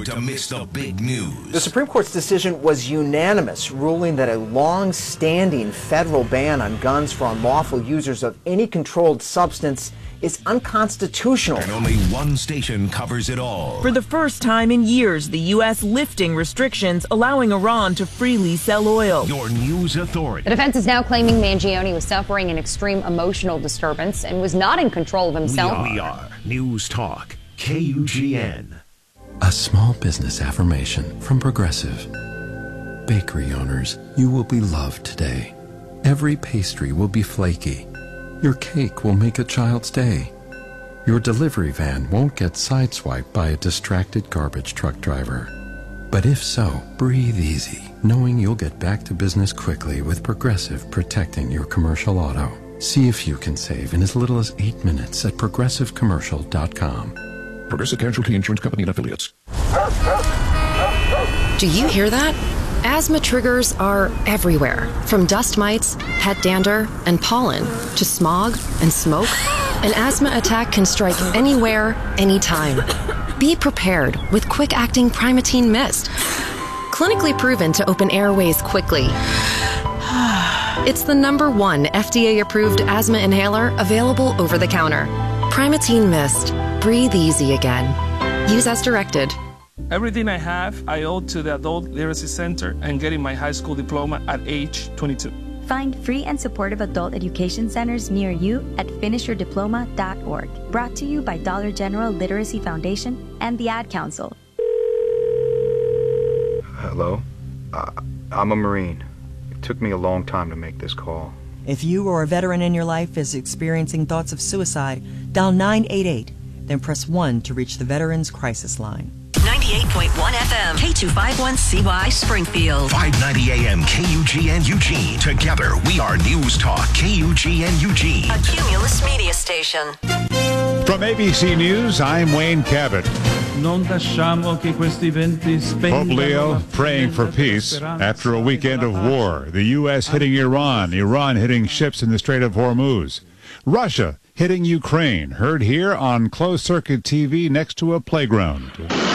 to miss the big news. The Supreme Court's decision was unanimous, ruling that a long-standing federal ban on guns for unlawful users of any controlled substance is unconstitutional. And only one station covers it all. For the first time in years, the U.S. lifting restrictions, allowing Iran to freely sell oil. Your news authority. The defense is now claiming Mangione was suffering an extreme emotional disturbance and was not in control of himself. We are News Talk, KUGN. A small business affirmation from Progressive. Bakery owners, you will be loved today. Every pastry will be flaky. Your cake will make a child's day. Your delivery van won't get sideswiped by a distracted garbage truck driver. But if so, breathe easy, knowing you'll get back to business quickly with Progressive protecting your commercial auto. See if you can save in as little as 8 minutes at progressivecommercial.com. Progressive Casualty Insurance Company and Affiliates. Do you hear that? Asthma triggers are everywhere, from dust mites, pet dander, and pollen, to smog and smoke. An asthma attack can strike anywhere, anytime. Be prepared with quick-acting Primatene Mist. Clinically proven to open airways quickly. It's the #1 FDA-approved asthma inhaler available over the counter. Primatene Mist. Breathe easy again. Use as directed. Everything I have, I owe to the Adult Literacy Center and getting my high school diploma at age 22. Find free and supportive adult education centers near you at finishyourdiploma.org. Brought to you by Dollar General Literacy Foundation and the Ad Council. Hello? I'm a Marine. It took me a long time to make this call. If you or a veteran in your life is experiencing thoughts of suicide, dial 988, then press 1 to reach the Veterans Crisis Line. 98.1 FM, K251CY Springfield. 590 AM KUGN Eugene. Together, we are News Talk, KUGN Eugene. A Cumulus media station. From ABC News, I'm Wayne Cabot. Pope Leo praying for peace after a weekend of war. The U.S. hitting Iran, Iran hitting ships in the Strait of Hormuz. Russia hitting Ukraine, heard here on closed-circuit TV next to a playground.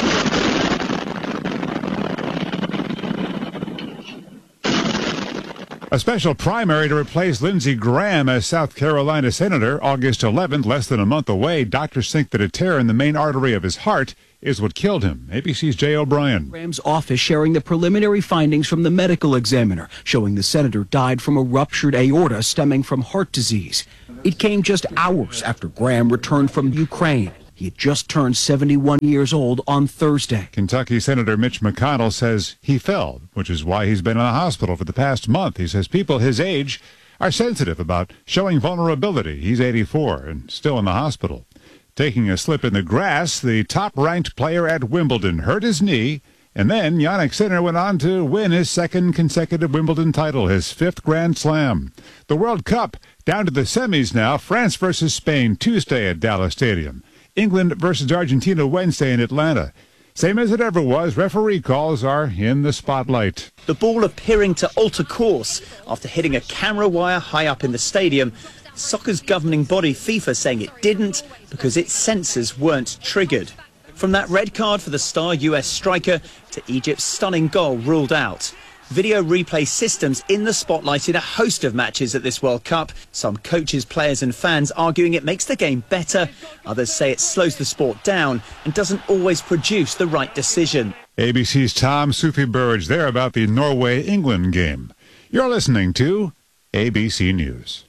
A special primary to replace Lindsey Graham as South Carolina Senator, August 11th, less than a month away. Doctors think that a tear in the main artery of his heart is what killed him. ABC's Jay O'Brien. Graham's office sharing the preliminary findings from the medical examiner, showing the senator died from a ruptured aorta stemming from heart disease. It came just hours after Graham returned from Ukraine. He had just turned 71 years old on Thursday. Kentucky Senator Mitch McConnell says he fell, which is why he's been in the hospital for the past month. He says people his age are sensitive about showing vulnerability. He's 84 and still in the hospital. Taking a slip in the grass, the top-ranked player at Wimbledon hurt his knee, and then Jannik Sinner went on to win his second consecutive Wimbledon title, his 5th Grand Slam. The World Cup down to the semis now. France versus Spain Tuesday at Dallas Stadium. England versus Argentina Wednesday in Atlanta. Same as it ever was, referee calls are in the spotlight. The ball appearing to alter course after hitting a camera wire high up in the stadium. Soccer's governing body, FIFA, saying it didn't because its sensors weren't triggered. From that red card for the star US striker to Egypt's stunning goal ruled out. Video replay systems in the spotlight in a host of matches at this World Cup. Some coaches, players and fans arguing it makes the game better. Others say it slows the sport down and doesn't always produce the right decision. ABC's Tom Sufi Burridge there about the Norway-England game. You're listening to ABC News.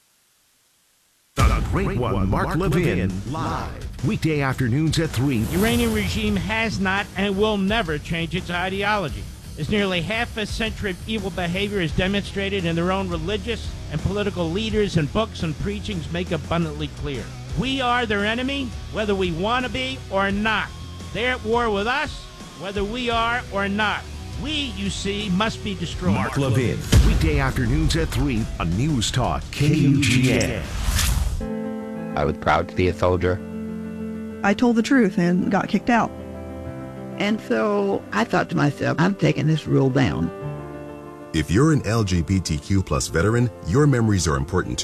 The Great One, Mark Levin, live. Weekday afternoons at 3. The Iranian regime has not and will never change its ideology. As nearly half a century of evil behavior is demonstrated in their own religious and political leaders and books and preachings make abundantly clear. We are their enemy, whether we want to be or not. They're at war with us, whether we are or not. We, you see, must be destroyed. Mark Levin, weekday afternoons at 3 on News Talk, KUGN. I was proud to be a soldier. I told the truth and got kicked out. And so I thought to myself, I'm taking this rule down. If you're an LGBTQ+ veteran, your memories are important too.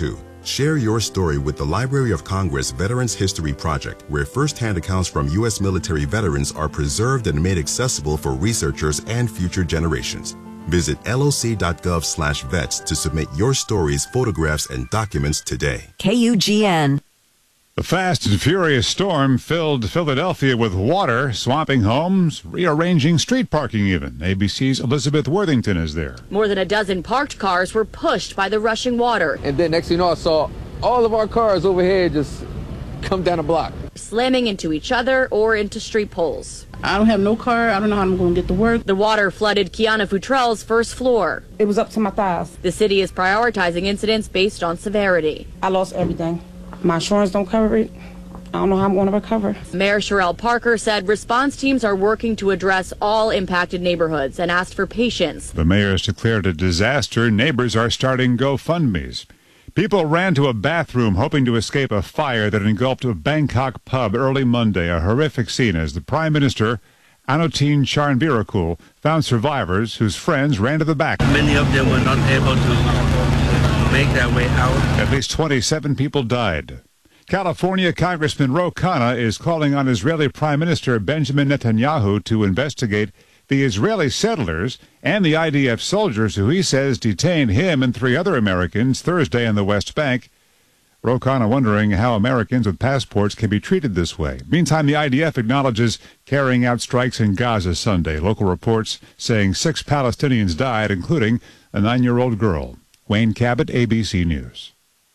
Share your story with the Library of Congress Veterans History Project, where first-hand accounts from U.S. military veterans are preserved and made accessible for researchers and future generations. Visit loc.gov/vets to submit your stories, photographs, and documents today. KUGN. The fast and furious storm filled Philadelphia with water, swamping homes, rearranging street parking even. ABC's Elizabeth Worthington is there. More than a dozen parked cars were pushed by the rushing water. And then next thing you know, I saw all of our cars over here just come down a block, slamming into each other or into street poles. I don't have no car. I don't know how I'm going to get to work. The water flooded Kiana Futrell's first floor. It was up to my thighs. The city is prioritizing incidents based on severity. I lost everything. My insurance don't cover it. I don't know how I'm going to recover. Mayor Sherelle Parker said response teams are working to address all impacted neighborhoods and asked for patience. The mayor has declared a disaster. Neighbors are starting GoFundMes. People ran to a bathroom hoping to escape a fire that engulfed a Bangkok pub early Monday, a horrific scene as the Prime Minister, Anutin Charnvirakul, found survivors whose friends ran to the back. Many of them were not able to make their way out. At least 27 people died. California Congressman Ro Khanna is calling on Israeli Prime Minister Benjamin Netanyahu to investigate the Israeli settlers and the IDF soldiers who he says detained him and 3 other Americans Thursday in the West Bank. Ro Khanna wondering how Americans with passports can be treated this way. Meantime, the IDF acknowledges carrying out strikes in Gaza Sunday. Local reports saying 6 Palestinians died, including a 9-year-old girl. Wayne Cabot, ABC News.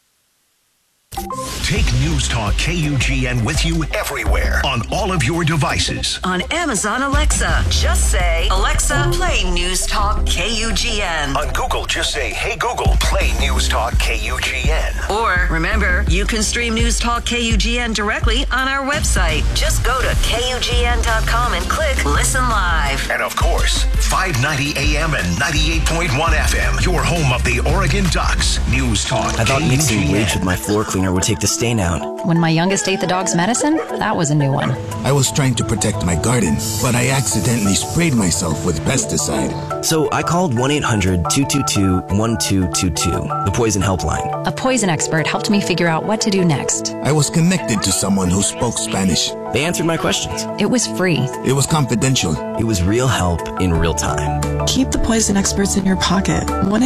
Take News Talk KUGN with you everywhere on all of your devices. On Amazon Alexa, just say, Alexa, play News Talk KUGN. On Google, just say, hey Google, play News Talk KUGN. Or, remember, you can stream News Talk KUGN directly on our website. Just go to KUGN.com and click Listen Live. And of course, 590 AM and 98.1 FM, your home of the Oregon Ducks. News Talk I thought KUGN. mixing bleach with my floor cleaner would take the stain out. When my youngest ate the dog's medicine, that was a new one. I was trying to protect my garden, but I accidentally sprayed myself with pesticide. So I called 1-800-222-1222, the poison helpline. A poison expert helped me figure out what to do next. I was connected to someone who spoke Spanish. They answered my questions. It was free. It was confidential. It was real help in real time. Keep the poison experts in your pocket.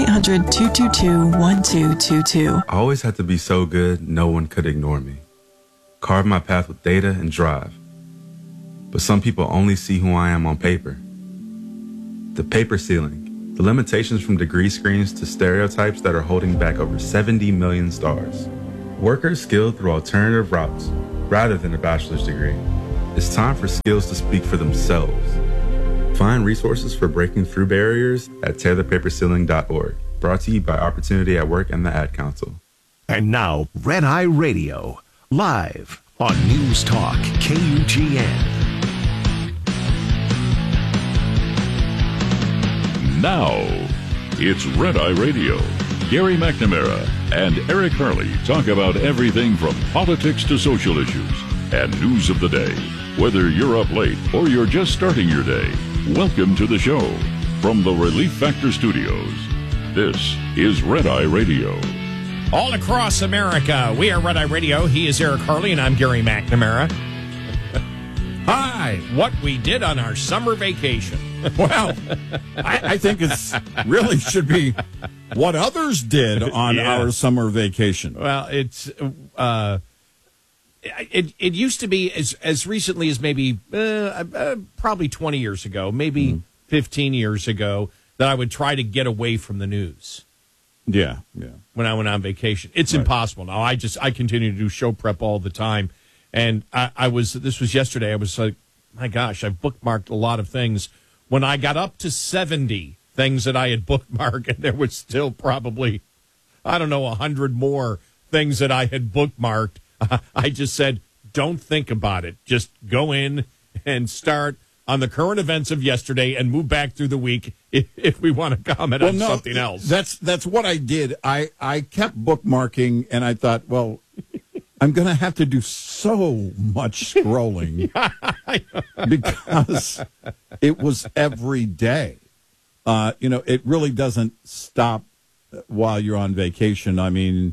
1-800-222-1222. I always had to be so good, no one could ignore me. Carve my path with data and drive. But some people only see who I am on paper. The paper ceiling. The limitations from degree screens to stereotypes that are holding back over 70 million stars. Workers skilled through alternative routes rather than a bachelor's degree. It's time for skills to speak for themselves. Find resources for breaking through barriers at tearthepaperceiling.org. Brought to you by Opportunity at Work and the Ad Council. And now, Red Eye Radio, live on News Talk KUGN. Now, it's Red Eye Radio. Gary McNamara and Eric Hurley talk about everything from politics to social issues and news of the day. Whether you're up late or you're just starting your day, welcome to the show. From the Relief Factor Studios, this is Red Eye Radio. All across America, we are Red Eye Radio. He is Eric Harley, and I'm Gary McNamara. Hi, what we did on our summer vacation. Well, I think it's really should be what others did on our summer vacation. Well, it's it used to be as recently as maybe probably 20 years ago, maybe 15 years ago, that I would try to get away from the news. Yeah. When I went on vacation, it's impossible now. I continue to do show prep all the time, and this was yesterday. I was like, my gosh, I've bookmarked a lot of things. When I got up to 70 things that I had bookmarked, and there was still probably, 100 more things that I had bookmarked, I just said, don't think about it. Just go in and start on the current events of yesterday and move back through the week if we want to comment on something else. That's what I did. I kept bookmarking, and I thought, well, I'm going to have to do so much scrolling because it was every day. It really doesn't stop while you're on vacation. I mean,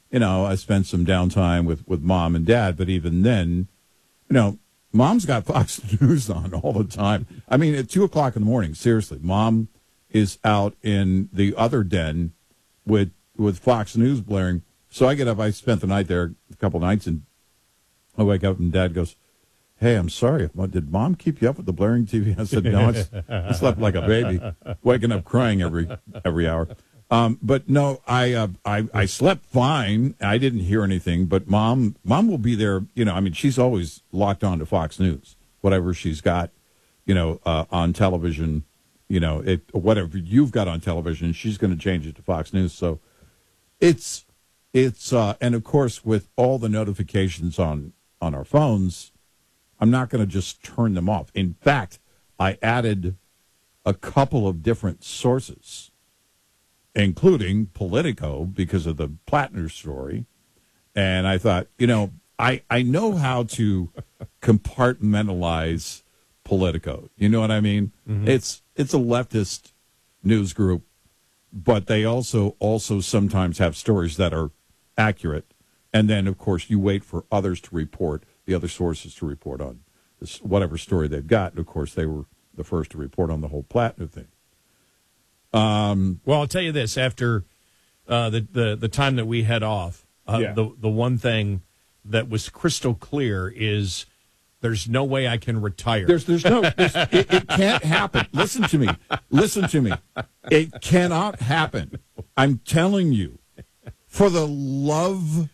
I spent some downtime with Mom and Dad. But even then, Mom's got Fox News on all the time. I mean, at 2 o'clock in the morning, seriously, Mom is out in the other den with Fox News blaring. So I get up. I spent the night there a couple nights, and I wake up, and Dad goes, "Hey, I'm sorry. Did Mom keep you up with the blaring TV?" I said, "No, I slept like a baby, waking up crying every hour." But no, I slept fine. I didn't hear anything. But Mom will be there. She's always locked on to Fox News, whatever she's got, on television. Whatever you've got on television, she's going to change it to Fox News. So it's and of course with all the notifications on our phones, I'm not going to just turn them off. In fact, I added a couple of different sources, including Politico, because of the Plattner story. And I thought, I know how to compartmentalize Politico. You know what I mean? Mm-hmm. It's a leftist news group, but they also sometimes have stories that are accurate. And then, of course, you wait for others to report, the other sources to report on this, whatever story they've got. And, of course, they were the first to report on the whole Plattner thing. Well, I'll tell you this. After the time that we had off, the one thing that was crystal clear is there's no way I can retire. It can't happen. Listen to me. It cannot happen. I'm telling you, for the love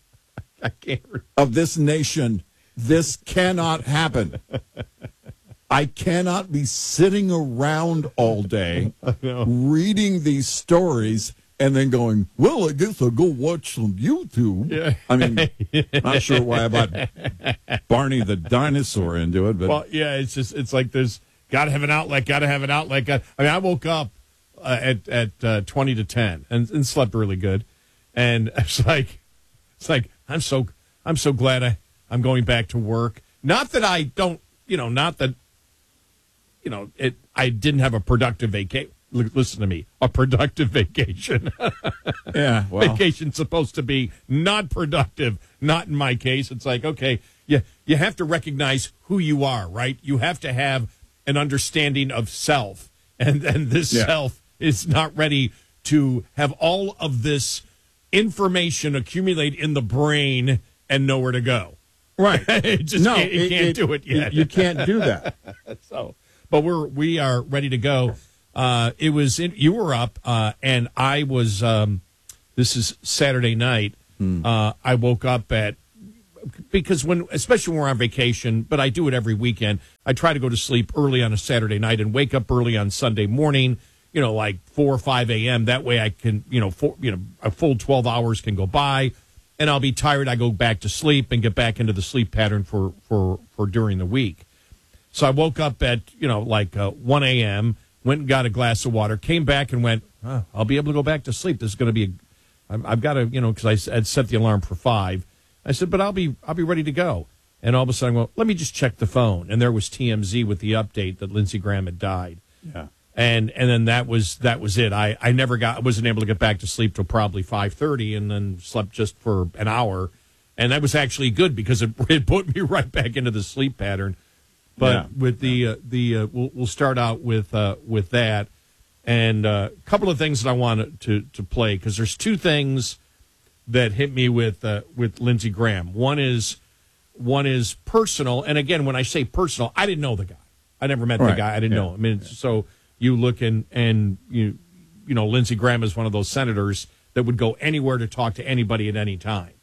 of this nation, this cannot happen. I cannot be sitting around all day reading these stories and then going, well, I guess I'll go watch some YouTube. Yeah. I mean, not sure why I brought Barney the dinosaur into it. But well, yeah, it's like there's got to have an outlet, I woke up at 20 to 10 and slept really good. And it's like I'm so glad I'm going back to work. Not that I don't, I didn't have a productive vacation. Listen to me, a productive vacation. Yeah, well. Vacation's supposed to be not productive. Not in my case. It's like, okay, you have to recognize who you are, right? You have to have an understanding of self, and this self is not ready to have all of this information accumulate in the brain and nowhere to go. Right? It can't do it yet. You can't do that. But we are ready to go. You were up, and I was. This is Saturday night. I woke up because especially when we're on vacation, but I do it every weekend. I try to go to sleep early on a Saturday night and wake up early on Sunday morning. Like 4 or 5 a.m. That way I can, a full 12 hours can go by, and I'll be tired. I go back to sleep and get back into the sleep pattern for during the week. So I woke up at 1 a.m. Went and got a glass of water, came back and went, I'll be able to go back to sleep. This is going to be, I've got to, because I had set the alarm for 5. I said, but I'll be ready to go. And all of a sudden, well, let me just check the phone. And there was TMZ with the update that Lindsey Graham had died. Yeah. And then that was it. I wasn't able to get back to sleep till probably 5:30, and then slept just for an hour. And that was actually good because it put me right back into the sleep pattern. But with we'll start out with that, and a couple of things that I wanted to play, because there's two things that hit me with Lindsey Graham. One is personal, and again, when I say personal, I didn't know the guy. I never met the guy. I didn't know him. I mean, so you look and Lindsey Graham is one of those senators that would go anywhere to talk to anybody at any time.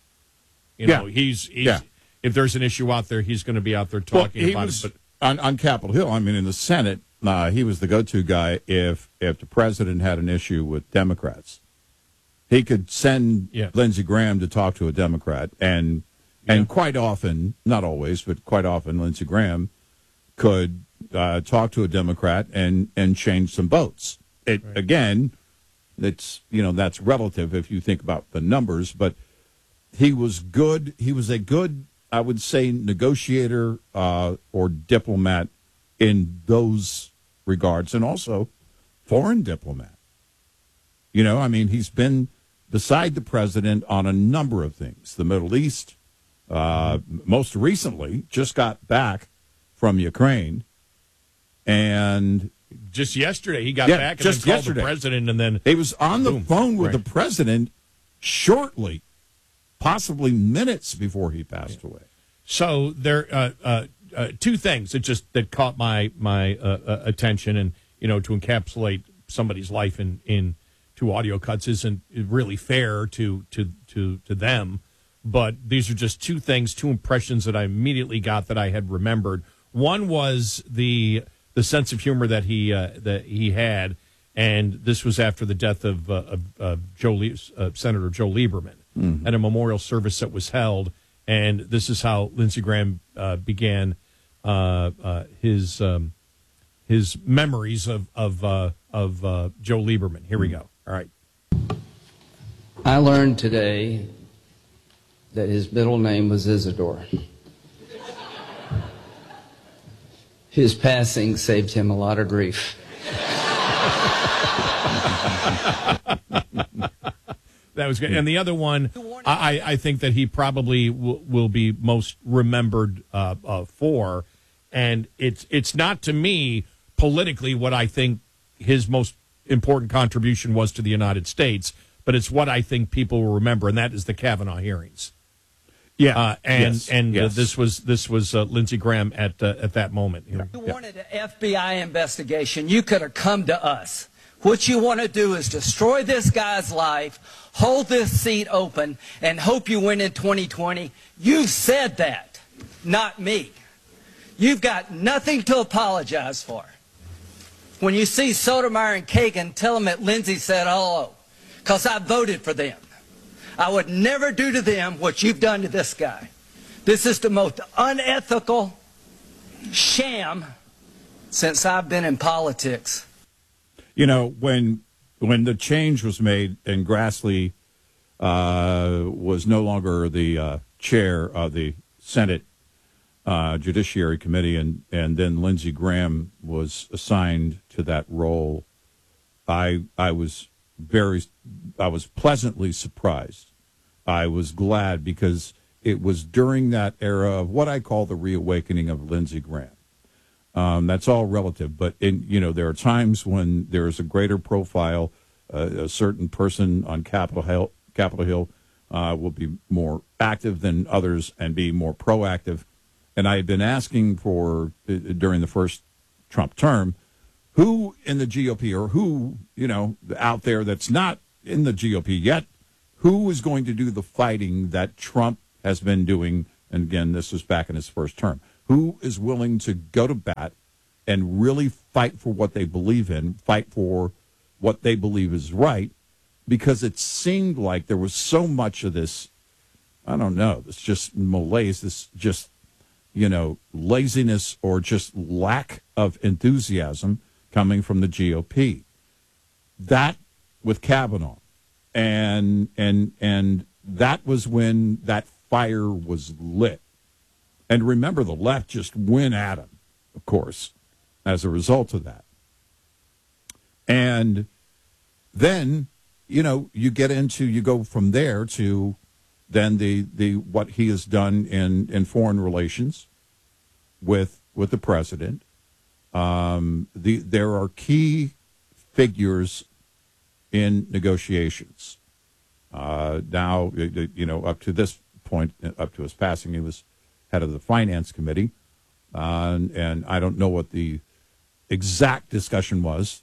He's if there's an issue out there, he's going to be out there talking about it. But on Capitol Hill, I mean, in the Senate, he was the go-to guy if the president had an issue with Democrats. He could send Lindsey Graham to talk to a Democrat, and quite often, not always, but quite often, Lindsey Graham could talk to a Democrat and change some votes. Again, that's relative if you think about the numbers, but he was good. He was a good, I would say, negotiator or diplomat in those regards, and also foreign diplomat. He's been beside the president on a number of things. The Middle East, most recently, just got back from Ukraine, and just yesterday he got back and just then called yesterday. the president, and then he was on the phone with Right. the president shortly, possibly minutes before he passed away. So there two things that caught my attention, and to encapsulate somebody's life in two audio cuts isn't really fair to them, but these are just two impressions that I immediately got that I had remembered. One was the sense of humor that he had, and this was after the death of Senator Joe Lieberman at a memorial service that was held, and this is how Lindsey Graham began his memories of Joe Lieberman. Here we go. All right. I learned today that his middle name was Isidore. His passing saved him a lot of grief. That was good. And the other one, I think that he probably will be most remembered for, and it's not to me politically what I think his most important contribution was to the United States, but it's what I think people will remember, and that is the Kavanaugh hearings. Yeah, This was Lindsey Graham at that moment. If you wanted an FBI investigation, you could have come to us. What you want to do is destroy this guy's life, hold this seat open, and hope you win in 2020. You said that, not me. You've got nothing to apologize for. When you see Sotomayor and Kagan, tell them that Lindsey said hello, because I voted for them. I would never do to them what you've done to this guy. This is the most unethical sham since I've been in politics. When the change was made and Grassley was no longer the chair of the Senate Judiciary Committee, and then Lindsey Graham was assigned to that role, I was pleasantly surprised. I was glad because it was during that era of what I call the reawakening of Lindsey Graham. That's all relative, but there are times when there is a greater profile. A certain person on Capitol Hill will be more active than others and be more proactive. And I had been asking for during the first Trump term, who in the GOP or who out there that's not in the GOP yet, who is going to do the fighting that Trump has been doing? And again, this was back in his first term. Who is willing to go to bat and really fight for what they believe in, fight for what they believe is right? Because it seemed like there was so much of this, I don't know, this just malaise, this just, laziness or just lack of enthusiasm coming from the GOP. That with Kavanaugh. And that was when that fire was lit. And remember, the left just went at him, of course, as a result of that. And then, you go from there to then the what he has done in foreign relations with the president. There are key figures in negotiations. Now, up to this point, up to his passing, he was head of the Finance Committee, and I don't know what the exact discussion was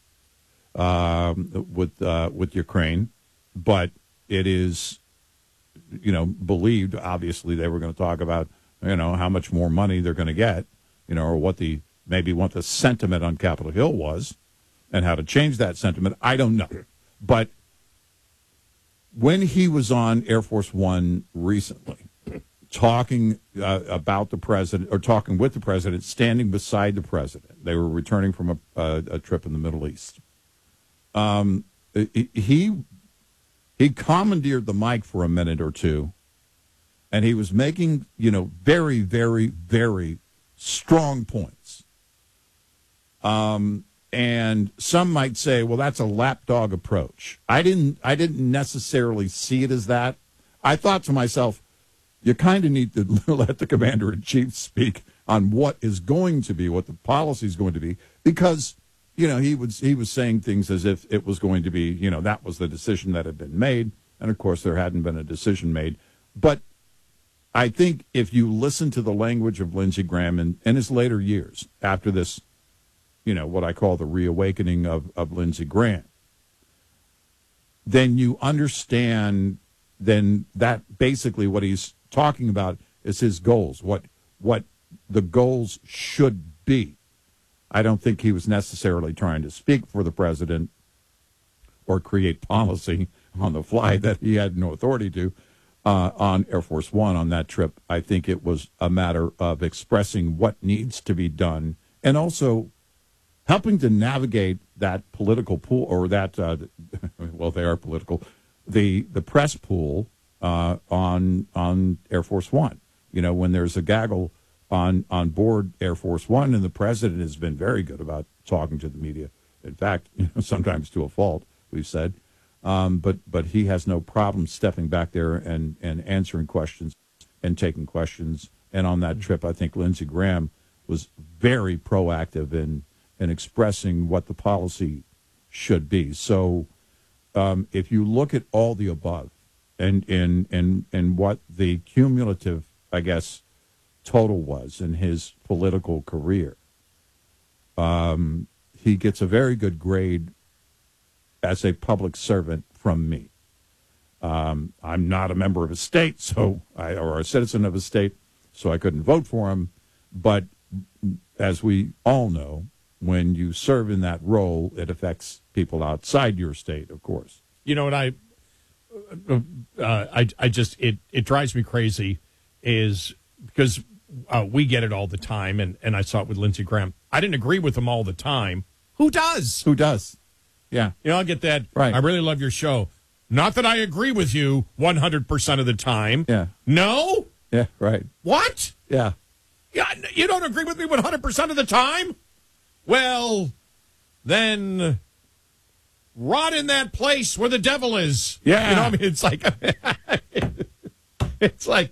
with Ukraine, but it is, believed. Obviously, they were going to talk about, how much more money they're going to get, or what the sentiment on Capitol Hill was, and how to change that sentiment. I don't know, but when he was on Air Force One recently, talking about the president, or talking with the president, standing beside the president. They were returning from a trip in the Middle East. He commandeered the mic for a minute or two, and he was making, very, very, very strong points. And And some might say, well, that's a lapdog approach. I didn't necessarily see it as that. I thought to myself, you kind of need to let the commander-in-chief speak on what is going to be, what the policy is going to be, because, you know, he was saying things as if it was going to be, you know, that was the decision that had been made. And, of course, there hadn't been a decision made. But I think if you listen to the language of Lindsey Graham in his later years, after this, you know, what I call the reawakening of Lindsey Graham, then you understand then that basically what he's talking about is his goals, what the goals should be. I don't think he was necessarily trying to speak for the president or create policy on the fly that he had no authority to on Air Force One on that trip. I think it was a matter of expressing what needs to be done and also helping to navigate that political pool, or that, well, they are political, the press pool on Air Force One. You know, when there's a gaggle on board Air Force One, and the president has been very good about talking to the media. In fact, you know, sometimes to a fault, we've said. But he has no problem stepping back there and answering questions and taking questions. And on that trip, I think Lindsey Graham was very proactive in expressing what the policy should be. So if you look at all the above and what the cumulative, I guess, total was in his political career, he gets a very good grade as a public servant from me. I'm not a member of a state, or a citizen of a state, so I couldn't vote for him. But as we all know, when you serve in that role, it affects people outside your state, of course. You know what I just it drives me crazy is because we get it all the time, and I saw it with Lindsey Graham. I didn't agree with him all the time. Who does? Who does? Yeah. You know, I'll get that. Right. I really love your show. Not that I agree with you 100% of the time. Yeah. No? Yeah, right. What? Yeah. Yeah, you don't agree with me 100% of the time? Well, then rot in that place where the devil is. Yeah. You know, I mean, it's like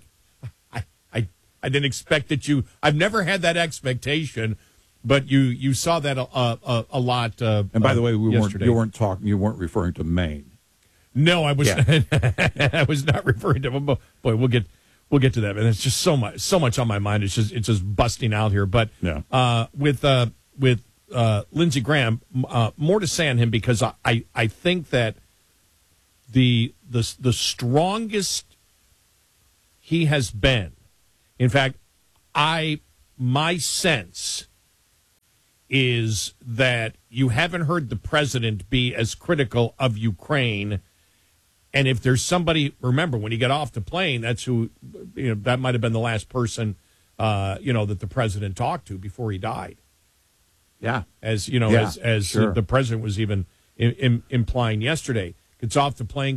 I didn't expect that I've never had that expectation, but you saw that a lot. And by the way, yesterday. you weren't referring to Maine. No, I was. Yeah. I was not referring to him. Boy, we'll get to that, and it's just so much on my mind. It's just busting out here. But yeah. With Lindsey Graham, more to say on him because I think that the strongest he has been. In fact, my sense is that you haven't heard the president be as critical of Ukraine. And if there's somebody, remember, when he got off the plane, that's who, you know, that might have been the last person, that the president talked to before he died. Yeah. As, you know, yeah, as sure. the president was even implying yesterday. Gets off the plane,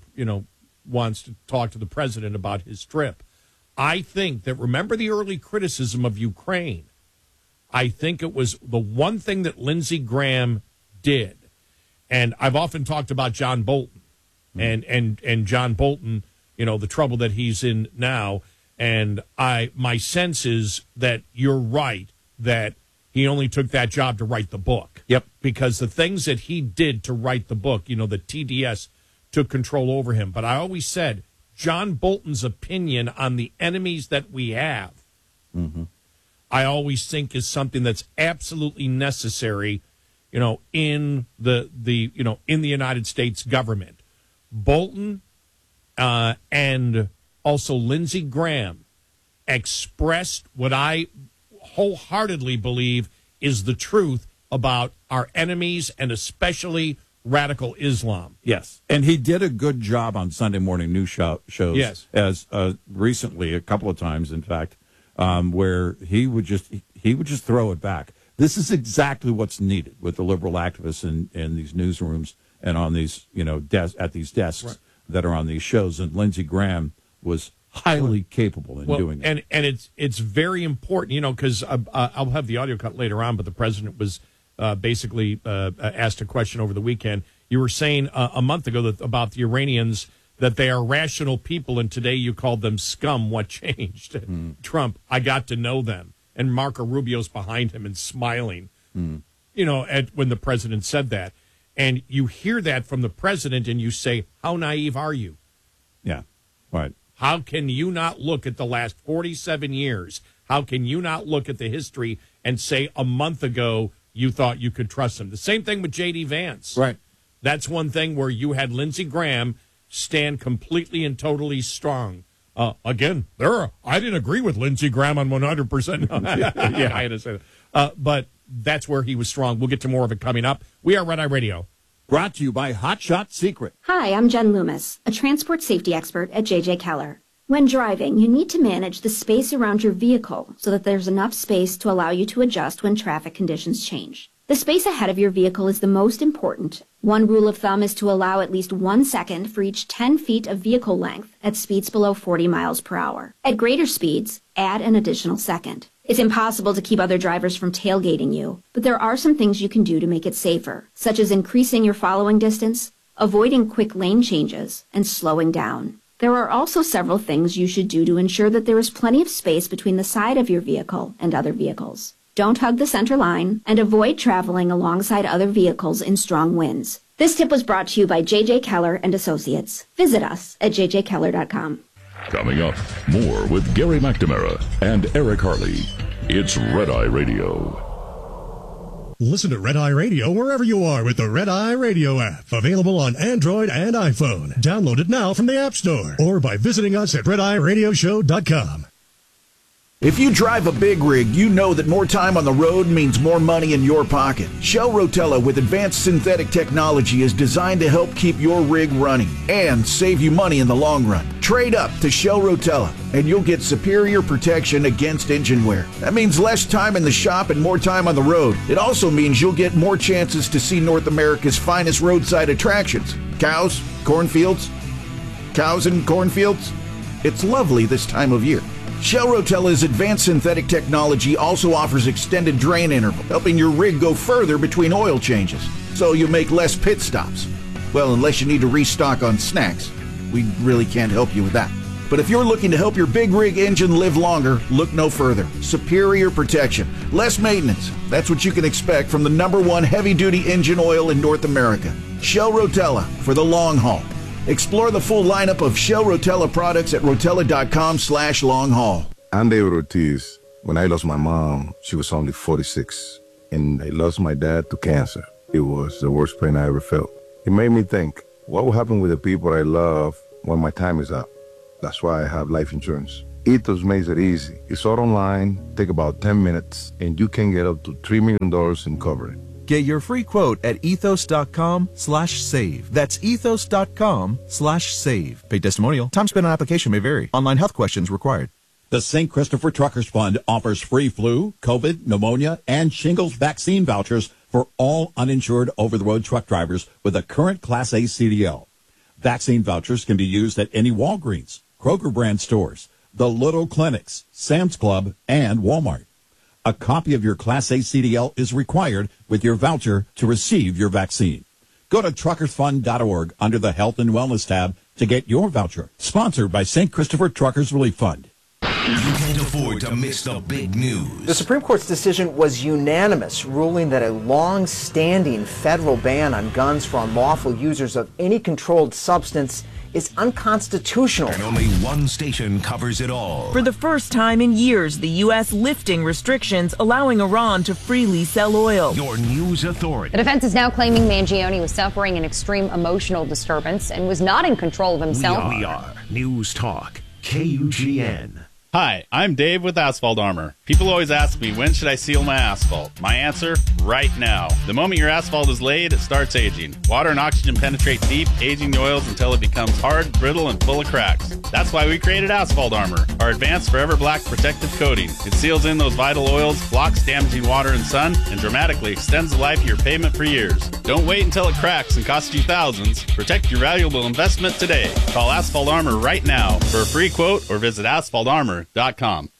wants to talk to the president about his trip. I think that, remember the early criticism of Ukraine? I think it was the one thing that Lindsey Graham did. And I've often talked about John Bolton and John Bolton, you know, the trouble that he's in now. And my sense is that you're right, that he only took that job to write the book. Yep. Because the things that he did to write the book, you know, the TDS took control over him. But I always said, John Bolton's opinion on the enemies that we have, I always think is something that's absolutely necessary, you know, in the United States government. Bolton and also Lindsey Graham expressed what I wholeheartedly believe is the truth about our enemies and especially radical Islam. Yes, and he did a good job on Sunday morning news shows. Yes, as recently a couple of times, in fact, where he would just throw it back. This is exactly what's needed with the liberal activists in these newsrooms and on these, you know, at these desks right. that are on these shows. And Lindsey Graham was highly capable in doing that. And it's very important, you know, because I'll have the audio cut later on, but the president was basically asked a question over the weekend. You were saying a month ago about the Iranians, that they are rational people, and today you called them scum. What changed? Trump, I got to know them. And Marco Rubio's behind him and smiling, when the president said that. And you hear that from the president, and you say, how naive are you? Yeah, right. How can you not look at the last 47 years? How can you not look at the history and say a month ago you thought you could trust him? The same thing with J.D. Vance. Right. That's one thing where you had Lindsey Graham stand completely and totally strong. Again, I didn't agree with Lindsey Graham on 100%. Yeah, I understand. But that's where he was strong. We'll get to more of it coming up. We are Red Eye Radio. Brought to you by Hot Shot Secret. Hi, I'm Jen Loomis, a transport safety expert at J.J. Keller. When driving, you need to manage the space around your vehicle so that there's enough space to allow you to adjust when traffic conditions change. The space ahead of your vehicle is the most important. One rule of thumb is to allow at least 1 second for each 10 feet of vehicle length at speeds below 40 miles per hour. At greater speeds, add an additional second. It's impossible to keep other drivers from tailgating you, but there are some things you can do to make it safer, such as increasing your following distance, avoiding quick lane changes, and slowing down. There are also several things you should do to ensure that there is plenty of space between the side of your vehicle and other vehicles. Don't hug the center line, and avoid traveling alongside other vehicles in strong winds. This tip was brought to you by J.J. Keller and Associates. Visit us at jjkeller.com. Coming up, more with Gary McNamara and Eric Harley. It's Red Eye Radio. Listen to Red Eye Radio wherever you are with the Red Eye Radio app. Available on Android and iPhone. Download it now from the App Store or by visiting us at redeyeradioshow.com. If you drive a big rig, you know that more time on the road means more money in your pocket. Shell Rotella with advanced synthetic technology is designed to help keep your rig running and save you money in the long run. Trade up to Shell Rotella and you'll get superior protection against engine wear. That means less time in the shop and more time on the road. It also means you'll get more chances to see North America's finest roadside attractions. Cows, cornfields, cows and cornfields. It's lovely this time of year. Shell Rotella's advanced synthetic technology also offers extended drain interval, helping your rig go further between oil changes, so you make less pit stops. Well, unless you need to restock on snacks. We really can't help you with that. But if you're looking to help your big rig engine live longer, look no further. Superior protection, less maintenance. That's what you can expect from the #1 heavy-duty engine oil in North America. Shell Rotella for the long haul. Explore the full lineup of Shell Rotella products at rotella.com/long-haul. I'm David Ortiz. When I lost my mom, she was only 46. And I lost my dad to cancer. It was the worst pain I ever felt. It made me think, what will happen with the people I love when my time is up? That's why I have life insurance. Ethos makes it easy. It's all online, take about 10 minutes, and you can get up to $3 million in coverage. Get your free quote at ethos.com/save. That's ethos.com/save. Paid testimonial. Time spent on application may vary. Online health questions required. The St. Christopher Truckers Fund offers free flu, COVID, pneumonia, and shingles vaccine vouchers for all uninsured over-the-road truck drivers with a current Class A CDL. Vaccine vouchers can be used at any Walgreens, Kroger brand stores, the Little Clinics, Sam's Club, and Walmart. A copy of your Class A CDL is required with your voucher to receive your vaccine. Go to truckersfund.org under the Health and Wellness tab to get your voucher. Sponsored by St. Christopher Truckers Relief Fund. You can't afford to miss the big news. The Supreme Court's decision was unanimous, ruling that a long-standing federal ban on guns for unlawful users of any controlled substance is unconstitutional. And only one station covers it all. For the first time in years, the U.S. lifting restrictions, allowing Iran to freely sell oil. Your news authority. The defense is now claiming Mangione was suffering an extreme emotional disturbance and was not in control of himself. We are News Talk, KUGN. Hi, I'm Dave with Asphalt Armor. People always ask me, when should I seal my asphalt? My answer, right now. The moment your asphalt is laid, it starts aging. Water and oxygen penetrate deep, aging the oils until it becomes hard, brittle, and full of cracks. That's why we created Asphalt Armor, our advanced Forever Black protective coating. It seals in those vital oils, blocks damaging water and sun, and dramatically extends the life of your pavement for years. Don't wait until it cracks and costs you thousands. Protect your valuable investment today. Call Asphalt Armor right now for a free quote or visit asphaltarmor.com.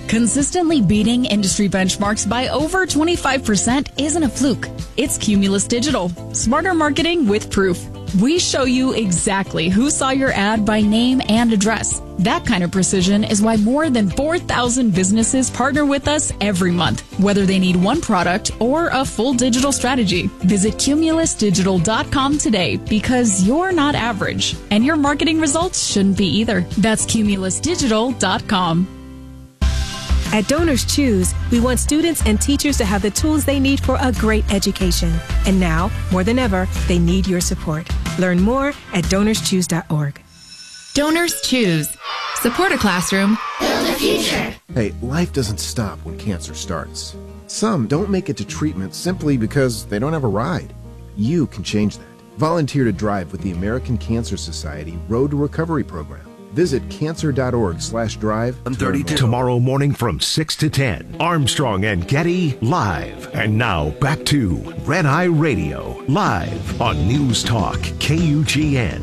Consistently beating industry benchmarks by over 25% isn't a fluke. It's Cumulus Digital. Smarter marketing with proof. We show you exactly who saw your ad by name and address. That kind of precision is why more than 4,000 businesses partner with us every month, whether they need one product or a full digital strategy. Visit cumulusdigital.com today because you're not average, and your marketing results shouldn't be either. That's cumulusdigital.com. At Donors Choose, we want students and teachers to have the tools they need for a great education. And now, more than ever, they need your support. Learn more at donorschoose.org. Donors Choose. Support a classroom. Build a future. Hey, life doesn't stop when cancer starts. Some don't make it to treatment simply because they don't have a ride. You can change that. Volunteer to drive with the American Cancer Society Road to Recovery program. Visit cancer.org/drive. Tomorrow morning from 6 to 10. Armstrong and Getty live. And now back to Red Eye Radio live on News Talk KUGN.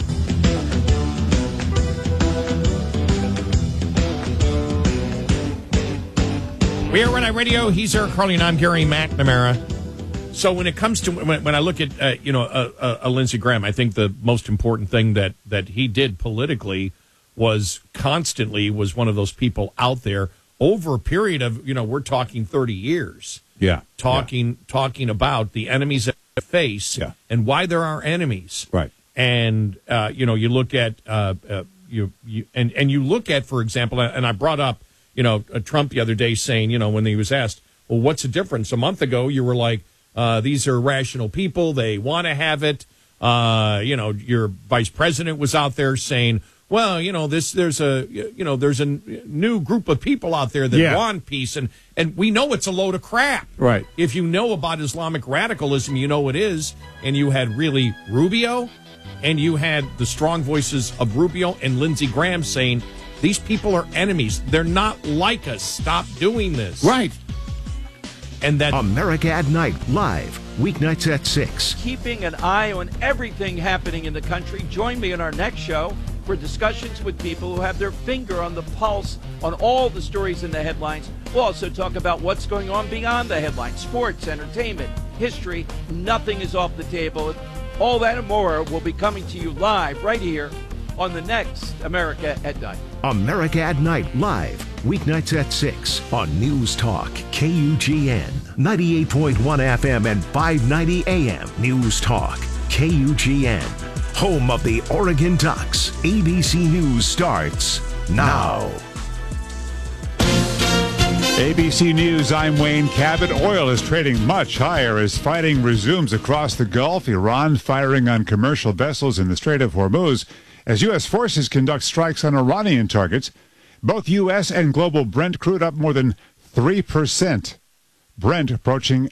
We are Red Eye Radio. He's Eric Harley, and I'm Gary McNamara. So when it comes to when I look at a Lindsey Graham, I think the most important thing that he did politically was one of those people out there over a period of we're talking 30 years. Yeah, talking about the enemies that we face and why there are enemies. Right, and you look at you look at, for example, and I brought up Trump the other day saying when he was asked, well, what's the difference? A month ago you were like, these are rational people. They want to have it. Your vice president was out there saying, well, there's a new group of people out there that want peace. And we know it's a load of crap. Right. If you know about Islamic radicalism, you know it is. And you had really Rubio, and you had the strong voices of Rubio and Lindsey Graham saying, these people are enemies. They're not like us. Stop doing this. Right. And that America at Night live weeknights at 6. Keeping an eye on everything happening in the country. Join me in our next show for discussions with people who have their finger on the pulse on all the stories in the headlines. We'll also talk about what's going on beyond the headlines: sports, entertainment, history. Nothing is off the table. All that and more will be coming to you live right here on the next America at Night. America at Night live weeknights at 6 on News Talk KUGN 98.1 FM and 590 AM. News Talk KUGN, home of the Oregon Ducks. ABC News starts now. ABC News, I'm Wayne Cabot. Oil is trading much higher as fighting resumes across the Gulf. Iran firing on commercial vessels in the Strait of Hormuz as U.S. forces conduct strikes on Iranian targets. Both U.S. and global Brent crude up more than 3%. Brent approaching